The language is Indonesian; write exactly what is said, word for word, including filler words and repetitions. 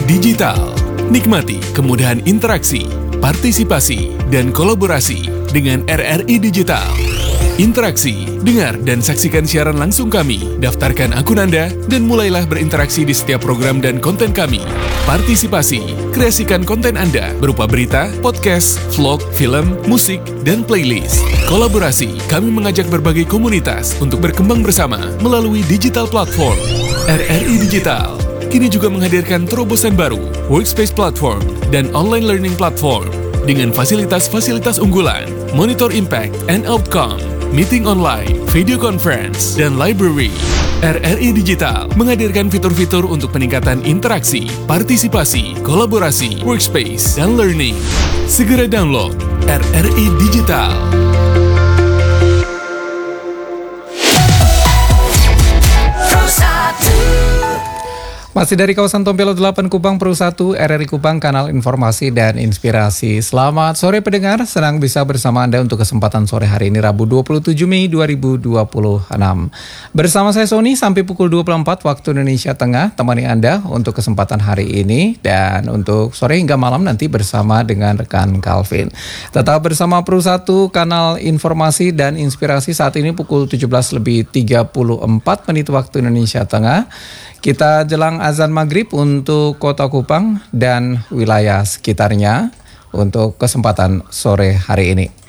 Digital. Nikmati kemudahan interaksi, partisipasi, dan kolaborasi dengan R R I Digital. Interaksi, dengar dan saksikan siaran langsung kami, daftarkan akun Anda, dan mulailah berinteraksi di setiap program dan konten kami. Partisipasi, kreasikan konten Anda berupa berita, podcast, vlog, film, musik, dan playlist. Kolaborasi, kami mengajak berbagai komunitas untuk berkembang bersama melalui digital platform. R R I Digital kini juga menghadirkan terobosan baru, workspace platform, dan online learning platform dengan fasilitas-fasilitas unggulan, monitor impact and outcome, meeting online, video conference, dan library. R R I Digital menghadirkan fitur-fitur untuk peningkatan interaksi, partisipasi, kolaborasi, workspace, dan learning. Segera download R R I Digital. Masih dari kawasan Tompelo delapan Kupang Pro satu, R R I Kupang, kanal informasi dan inspirasi. Selamat sore pendengar, senang bisa bersama Anda untuk kesempatan sore hari ini Rabu dua puluh tujuh Mei dua ribu dua puluh enam. Bersama saya Sony sampai pukul dua puluh empat waktu Indonesia Tengah, temani Anda untuk kesempatan hari ini dan untuk sore hingga malam nanti bersama dengan rekan Calvin. Tetap bersama Pro satu, kanal informasi dan inspirasi. Saat ini pukul tujuh belas lebih tiga puluh empat menit waktu Indonesia Tengah. Kita jelang azan maghrib untuk Kota Kupang dan wilayah sekitarnya untuk kesempatan sore hari ini.